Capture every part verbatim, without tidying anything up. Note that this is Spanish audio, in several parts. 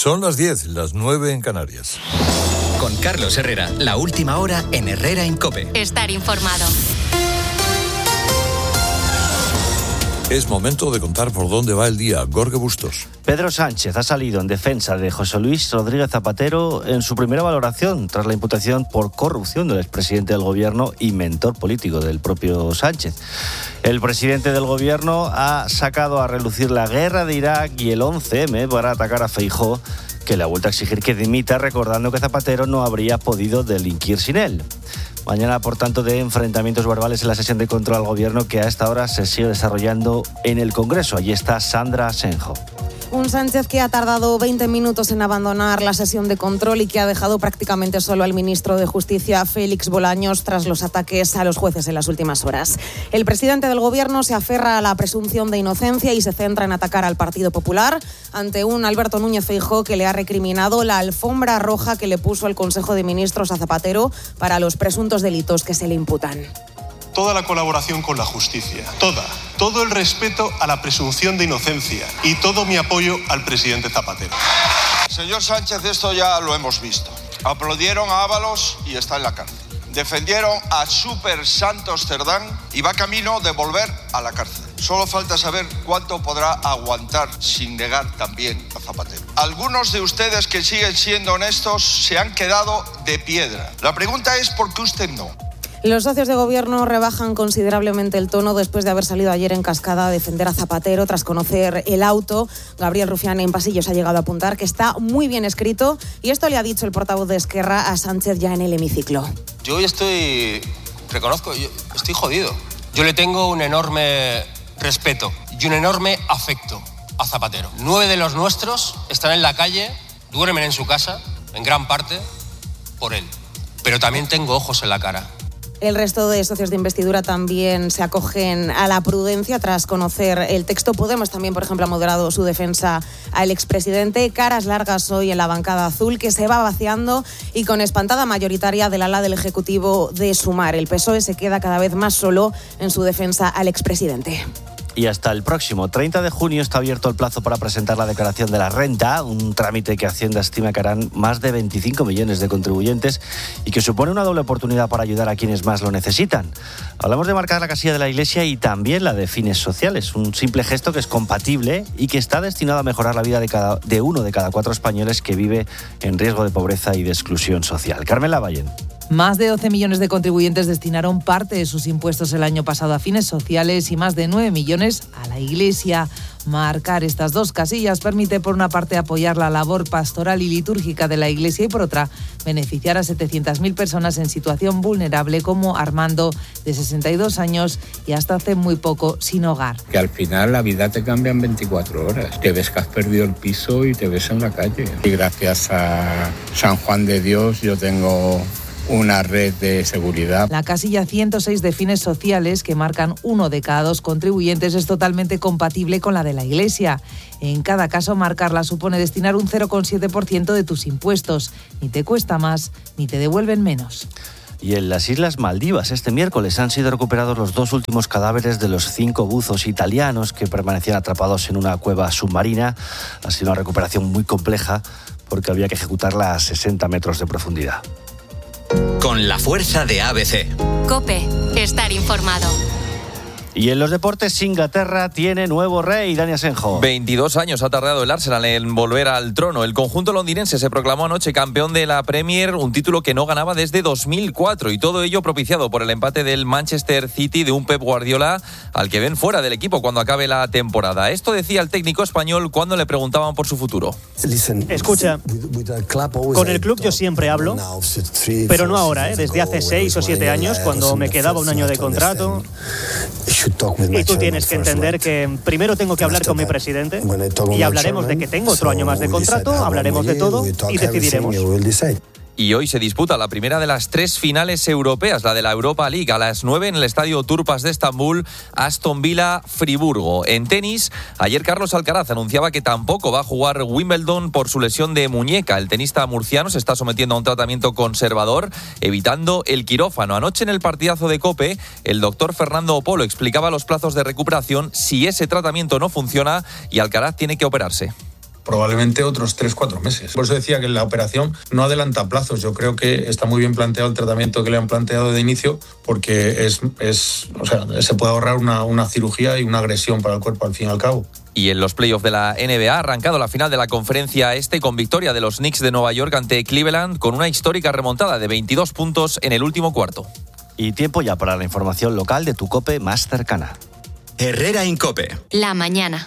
Son las diez, las nueve en Canarias. Con Carlos Herrera, la última hora en Herrera en COPE. Estar informado. Es momento de contar por dónde va el día. Jorge Bustos. Pedro Sánchez ha salido en defensa de José Luis Rodríguez Zapatero en su primera valoración tras la imputación por corrupción del expresidente del gobierno y mentor político del propio Sánchez. El presidente del gobierno ha sacado a relucir la guerra de Irak y el once eme para atacar a Feijóo, que le ha vuelto a exigir que dimita, recordando que Zapatero no habría podido delinquir sin él. Mañana, por tanto, de enfrentamientos verbales en la sesión de control al gobierno que a esta hora se sigue desarrollando en el Congreso. Allí está Sandra Asenjo. Un Sánchez que ha tardado veinte minutos en abandonar la sesión de control y que ha dejado prácticamente solo al ministro de Justicia, Félix Bolaños, tras los ataques a los jueces en las últimas horas. El presidente del gobierno se aferra a la presunción de inocencia y se centra en atacar al Partido Popular ante un Alberto Núñez Feijóo que le ha recriminado la alfombra roja que le puso el Consejo de Ministros a Zapatero para los presuntos delitos que se le imputan. Toda la colaboración con la justicia, toda, todo el respeto a la presunción de inocencia y todo mi apoyo al presidente Zapatero. Señor Sánchez, esto ya lo hemos visto. Aplaudieron a Ábalos y está en la cárcel. Defendieron a Super Santos Cerdán y va camino de volver a la cárcel. Solo falta saber cuánto podrá aguantar sin negar también a Zapatero. Algunos de ustedes que siguen siendo honestos se han quedado de piedra. La pregunta es ¿por qué usted no? Los socios de gobierno rebajan considerablemente el tono después de haber salido ayer en cascada a defender a Zapatero tras conocer el auto. Gabriel Rufián en pasillos ha llegado a apuntar que está muy bien escrito y esto le ha dicho el portavoz de Esquerra a Sánchez ya en el hemiciclo. Yo hoy estoy, reconozco, yo estoy jodido. Yo le tengo un enorme respeto y un enorme afecto a Zapatero. Nueve de los nuestros están en la calle, duermen en su casa, en gran parte, por él. Pero también tengo ojos en la cara. El resto de socios de investidura también se acogen a la prudencia tras conocer el texto. Podemos también, por ejemplo, ha moderado su defensa al expresidente. Caras largas hoy en la bancada azul, que se va vaciando y con espantada mayoritaria del ala del Ejecutivo de Sumar. El P S O E se queda cada vez más solo en su defensa al expresidente. Y hasta el próximo treinta de junio está abierto el plazo para presentar la declaración de la renta, un trámite que Hacienda estima que harán más de veinticinco millones de contribuyentes y que supone una doble oportunidad para ayudar a quienes más lo necesitan. Hablamos de marcar la casilla de la Iglesia y también la de fines sociales, un simple gesto que es compatible y que está destinado a mejorar la vida de, cada, de uno de cada cuatro españoles que vive en riesgo de pobreza y de exclusión social. Carmen Lavallén. Más de doce millones de contribuyentes destinaron parte de sus impuestos el año pasado a fines sociales y más de nueve millones a la Iglesia. Marcar estas dos casillas permite, por una parte, apoyar la labor pastoral y litúrgica de la Iglesia y, por otra, beneficiar a setecientas mil personas en situación vulnerable como Armando, de sesenta y dos años y hasta hace muy poco sin hogar. Que al final la vida te cambia en veinticuatro horas. Te ves que has perdido el piso y te ves en la calle. Y gracias a San Juan de Dios yo tengo una red de seguridad. La casilla ciento seis de fines sociales, que marcan uno de cada dos contribuyentes, es totalmente compatible con la de la Iglesia. En cada caso, marcarla supone destinar un cero coma siete por ciento de tus impuestos. Ni te cuesta más, ni te devuelven menos. Y en las Islas Maldivas, este miércoles, han sido recuperados los dos últimos cadáveres de los cinco buzos italianos que permanecían atrapados en una cueva submarina. Ha sido una recuperación muy compleja porque había que ejecutarla a sesenta metros de profundidad. Con la fuerza de A B C. COPE, estar informado. Y en los deportes, Inglaterra tiene nuevo rey, Dani Asenjo. veintidós años ha tardado el Arsenal en volver al trono. El conjunto londinense se proclamó anoche campeón de la Premier, un título que no ganaba desde dos mil cuatro, y todo ello propiciado por el empate del Manchester City de un Pep Guardiola al que ven fuera del equipo cuando acabe la temporada. Esto decía el técnico español cuando le preguntaban por su futuro. Escucha, con el club yo siempre hablo, pero no ahora, ¿eh? Desde hace seis o siete años, cuando me quedaba un año de contrato. Y tú tienes que entender que primero tengo que hablar con mi presidente y hablaremos de que tengo otro año más de contrato, hablaremos de todo y decidiremos. Y hoy se disputa la primera de las tres finales europeas, la de la Europa League, a las nueve en el estadio Turpas de Estambul, Aston Villa, Friburgo. En tenis, ayer Carlos Alcaraz anunciaba que tampoco va a jugar Wimbledon por su lesión de muñeca. El tenista murciano se está sometiendo a un tratamiento conservador, evitando el quirófano. Anoche en el partidazo de COPE, el doctor Fernando Polo explicaba los plazos de recuperación si ese tratamiento no funciona y Alcaraz tiene que operarse. probablemente otros tres cuatro meses. Por eso decía que la operación no adelanta plazos. Yo creo que está muy bien planteado el tratamiento que le han planteado de inicio, porque es, es o sea, se puede ahorrar una, una cirugía y una agresión para el cuerpo al fin y al cabo. Y en los playoffs de la N B A ha arrancado la final de la conferencia este con victoria de los Knicks de Nueva York ante Cleveland con una histórica remontada de veintidós puntos en el último cuarto. Y tiempo ya para la información local de tu COPE más cercana. Herrera Incope. La mañana.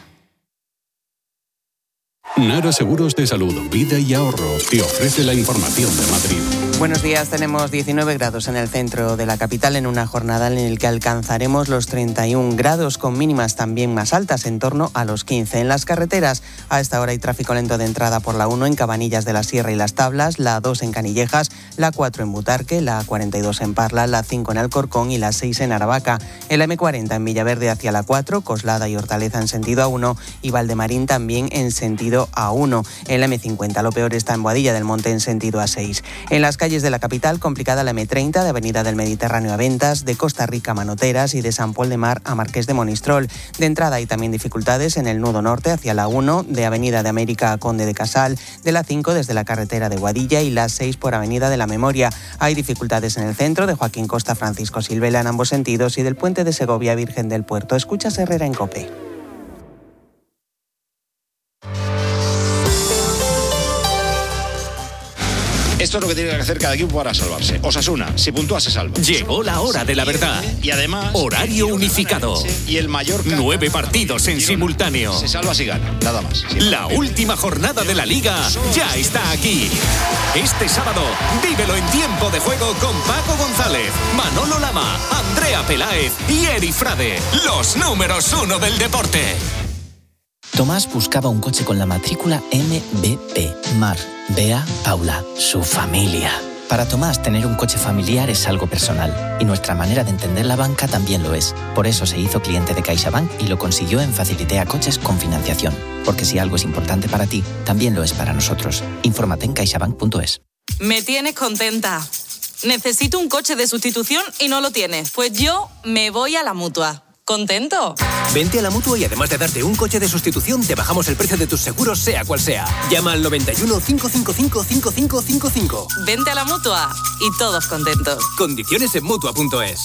Nara Seguros de Salud, Vida y Ahorro te ofrece la información de Madrid. Buenos días, tenemos diecinueve grados en el centro de la capital en una jornada en la que alcanzaremos los treinta y un grados con mínimas también más altas, en torno a los quince. En las carreteras, a esta hora hay tráfico lento de entrada por la uno en Cabanillas de la Sierra y Las Tablas, la dos en Canillejas, la cuatro en Butarque, la cuarenta y dos en Parla, la cinco en Alcorcón y la seis en Aravaca. El eme cuarenta en Villaverde hacia la cuatro, Coslada y Hortaleza en sentido A uno y Valdemarín también en sentido A uno. El eme cincuenta, lo peor está en Boadilla del Monte en sentido A seis. En las calles de la capital, complicada la eme treinta de Avenida del Mediterráneo a Ventas, de Costa Rica a Manoteras y de San Pol de Mar a Marqués de Monistrol. De entrada hay también dificultades en el nudo norte hacia la uno, de Avenida de América a Conde de Casal, de la cinco desde la carretera de Guadilla y la seis por Avenida de la Memoria. Hay dificultades en el centro de Joaquín Costa Francisco Silvela en ambos sentidos y del puente de Segovia Virgen del Puerto. Escuchas Herrera en COPE. Esto es lo que tiene que hacer cada equipo para salvarse. Osasuna, si puntúa se salva. Llegó la hora de la verdad. Y además... Horario unificado. Y el Mallorca... Nueve partidos en simultáneo. Se salva si gana, nada más. La última jornada de la Liga ya está aquí. Este sábado, vívelo en tiempo de juego con Paco González, Manolo Lama, Andrea Peláez y Eri Frade. Los números uno del deporte. Tomás buscaba un coche con la matrícula eme be pe, Mar, Bea, Paula, su familia. Para Tomás, tener un coche familiar es algo personal y nuestra manera de entender la banca también lo es. Por eso se hizo cliente de CaixaBank y lo consiguió en Facilitea Coches con financiación. Porque si algo es importante para ti, también lo es para nosotros. Infórmate en caixabank punto es. Me tienes contenta. Necesito un coche de sustitución y no lo tienes. Pues yo me voy a la Mutua. ¿Contento? Vente a la Mutua y además de darte un coche de sustitución, te bajamos el precio de tus seguros, sea cual sea. Llama al noventa y uno, cinco cinco cinco, cinco cinco cinco cinco. Vente a la Mutua y todos contentos. Condiciones en Mutua punto es.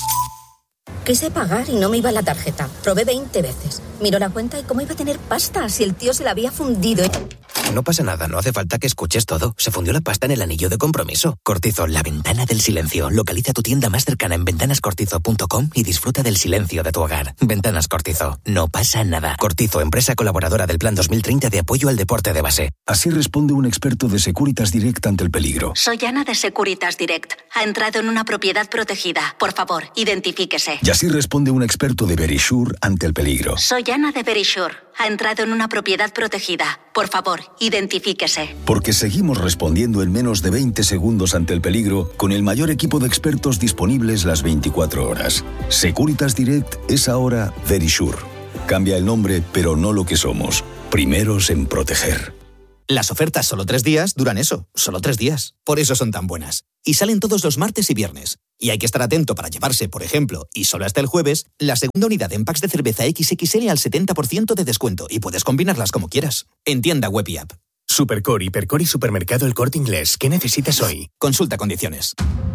Quise pagar y no me iba la tarjeta. Probé veinte veces. Miró la cuenta y cómo iba a tener pasta si el tío se la había fundido. No pasa nada, no hace falta que escuches todo. Se fundió la pasta en el anillo de compromiso. Cortizo, la ventana del silencio. Localiza tu tienda más cercana en ventanas cortizo punto com y disfruta del silencio de tu hogar. Ventanas Cortizo, no pasa nada. Cortizo, empresa colaboradora del Plan dos mil treinta de apoyo al deporte de base. Así responde un experto de Securitas Direct ante el peligro. Soy Ana de Securitas Direct. Ha entrado en una propiedad protegida. Por favor, identifíquese. Y así responde un experto de Verisure ante el peligro. Soy Ana de Verisure. Ha entrado en una propiedad protegida. Por favor, identifíquese. Porque seguimos respondiendo en menos de veinte segundos ante el peligro con el mayor equipo de expertos disponibles las veinticuatro horas. Securitas Direct es ahora Verisure. Cambia el nombre, pero no lo que somos. Primeros en proteger. Las ofertas solo tres días duran eso, solo tres días. Por eso son tan buenas. Y salen todos los martes y viernes. Y hay que estar atento para llevarse, por ejemplo, y solo hasta el jueves, la segunda unidad en packs de cerveza equis equis ele al setenta por ciento de descuento y puedes combinarlas como quieras. En tienda web y app. Supercore, Hipercore y Supermercado El Corte Inglés. ¿Qué necesitas hoy? Consulta condiciones.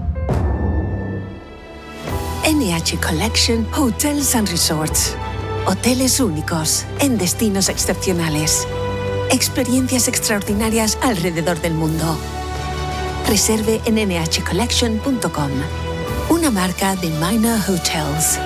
ene hache Collection Hotels and Resorts. Hoteles únicos en destinos excepcionales. Experiencias extraordinarias alrededor del mundo. Reserve en ene hache collection punto com. Una marca de Minor Hotels.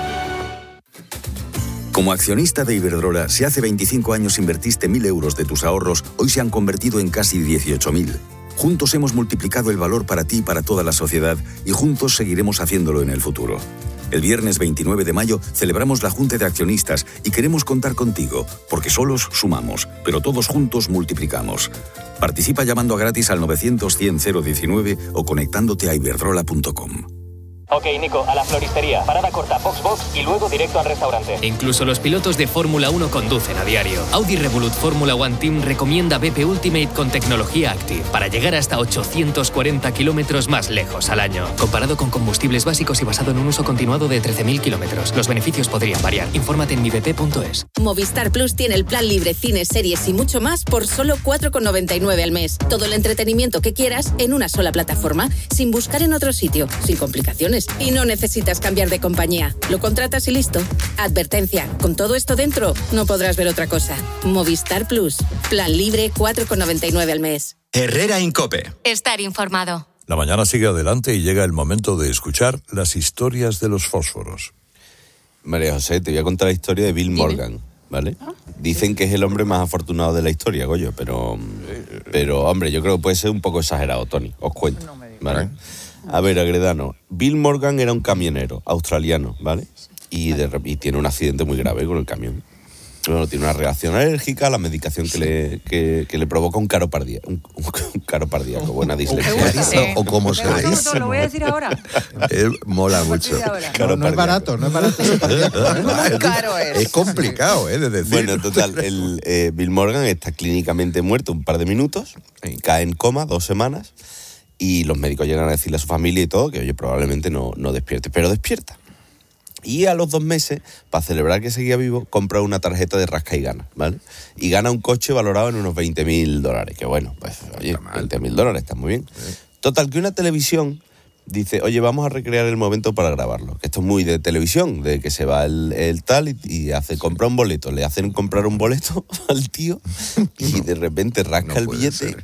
Como accionista de Iberdrola, si hace veinticinco años invertiste mil euros de tus ahorros, hoy se han convertido en casi dieciocho mil. Juntos hemos multiplicado el valor para ti y para toda la sociedad y juntos seguiremos haciéndolo en el futuro. El viernes veintinueve de mayo celebramos la Junta de Accionistas y queremos contar contigo, porque solos sumamos, pero todos juntos multiplicamos. Participa llamando a gratis al novecientos cien cero diecinueve o conectándote a iberdrola punto com. Ok, Nico, a la floristería. Parada corta, box box y luego directo al restaurante. Incluso los pilotos de Fórmula uno conducen a diario. Audi Revolut Fórmula One Team recomienda B P Ultimate con tecnología Active para llegar hasta ochocientos cuarenta kilómetros más lejos al año. Comparado con combustibles básicos y basado en un uso continuado de trece mil kilómetros. Los beneficios podrían variar. Infórmate en mi b p punto es. Movistar Plus tiene el plan libre, cines, series y mucho más por solo cuatro con noventa y nueve al mes. Todo el entretenimiento que quieras en una sola plataforma, sin buscar en otro sitio, sin complicaciones. Y no necesitas cambiar de compañía. Lo contratas y listo. Advertencia, con todo esto dentro, no podrás ver otra cosa. Movistar Plus. Plan libre, cuatro con noventa y nueve al mes. Herrera Incope. Estar informado. La mañana sigue adelante y llega el momento de escuchar las historias de los fósforos. María José, te voy a contar la historia de Bill Morgan, ¿vale? Dicen que es el hombre más afortunado de la historia, Goyo, pero, pero hombre, yo creo que puede ser un poco exagerado, Tony. Os cuento, ¿vale? A ver, Agredano, Bill Morgan era un camionero australiano, ¿vale? Y, de, y tiene un accidente muy grave con el camión. Bueno, tiene una reacción alérgica a la medicación que le, que, que le provoca un caro cardíaco. Un, un, un caro cardíaco, buena dislexia. Sí. O como se dice. Lo voy a decir ahora. Él mola mucho. Caro no, no es barato, no es barato. Muy caro es. Es complicado, ¿eh? De decir. Bueno, total, el, eh, Bill Morgan está clínicamente muerto un par de minutos, cae en coma dos semanas. Y los médicos llegan a decirle a su familia y todo que, oye, probablemente no, no despierte. Pero despierta. Y a los dos meses, para celebrar que seguía vivo, compra una tarjeta de rasca y gana, ¿vale? Y gana un coche valorado en unos veinte mil dólares. Que bueno, pues, oye, veinte mil dólares, está muy bien. Sí. Total, que una televisión dice, oye, vamos a recrear el momento para grabarlo. Esto es muy de televisión, de que se va el, el tal y, y hace compra un boleto. Le hacen comprar un boleto al tío y de repente rasca no el billete ser.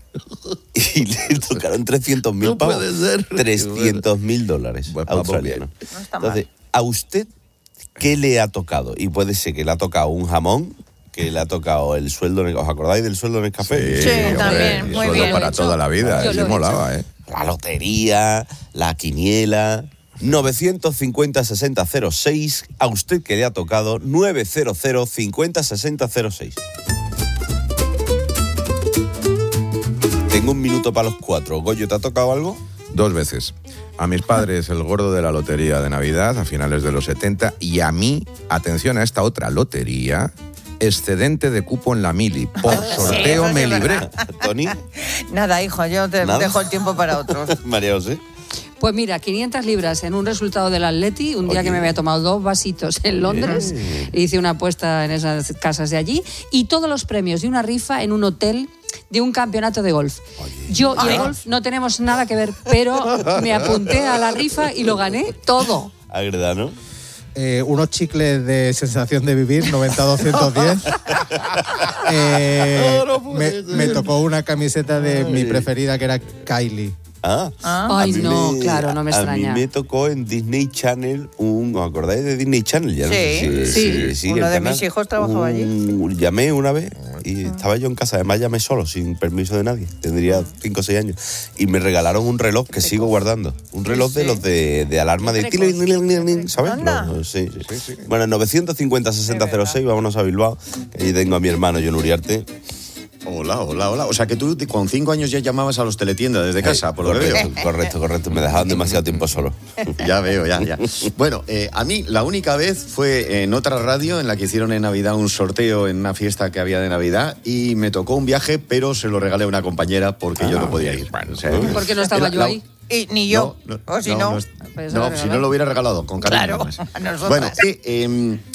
Y le tocaron trescientos mil no pavos. trescientos mil dólares pues australianos. No está mal. Entonces, ¿a usted qué le ha tocado? Y puede ser que le ha tocado un jamón, que le ha tocado el sueldo. ¿Os acordáis del sueldo en el café? Sí, sí hombre, también. Muy bien. Para hecho. Toda la vida. Sí molaba, ¿eh? La lotería, la quiniela. novecientos cincuenta sesenta cero seis. A usted que le ha tocado novecientos cincuenta sesenta cero seis. Tengo un minuto para los cuatro. Goyo, ¿te ha tocado algo? Dos veces. A mis padres el gordo de la lotería de Navidad a finales de los setenta y a mí, atención a esta otra lotería, excedente de cupo en la mili. Por sorteo sí, me libré. ¿Tony? Nada, hijo, yo te ¿Nada? dejo el tiempo para otros. María José. Pues mira, quinientas libras en un resultado del Atleti, un día Oye. que me había tomado dos vasitos en Londres, Oye. hice una apuesta en esas casas de allí, y todos los premios de una rifa en un hotel de un campeonato de golf. Oye. Yo y el golf no tenemos nada que ver, pero me apunté a la rifa y lo gané todo. Agredano. Eh, unos chicles de sensación de vivir, noventa a doscientos diez. eh, no, no me, me tocó una camiseta de Ay. mi preferida, que era Kylie. Ah, ah. Ay, no, me, claro, no me extraña. A mí me tocó en Disney Channel, un, ¿os acordáis de Disney Channel? Ya sí, no sé si, sí, sí, sí, uno de canal, mis hijos trabajaba un, allí. Llamé una vez y estaba yo en casa, además llamé solo, sin permiso de nadie, tendría cinco o seis años, y me regalaron un reloj que sigo guardando, un reloj sí, de los de, de alarma de... ¿Sabes? No, sí, sí. Sí, sí. Bueno, novecientos cincuenta sesenta cero seis, vámonos a Bilbao, que allí tengo a mi hermano John Uriarte. Hola, hola, hola. O sea, que tú con cinco años ya llamabas a los teletiendas desde casa, por lo que veo. Correcto, correcto. Me dejaban demasiado tiempo solo. Ya veo, ya, ya. Bueno, eh, a mí la única vez fue en otra radio en la que hicieron en Navidad un sorteo en una fiesta que había de Navidad y me tocó un viaje, pero se lo regalé a una compañera porque ah, yo no podía ir. O sea, ¿por qué no estaba yo la, ahí? Y, ni yo. No, no, o si no, no, no, pues no si no lo hubiera regalado, con cariño. Claro, bueno, sí, eh,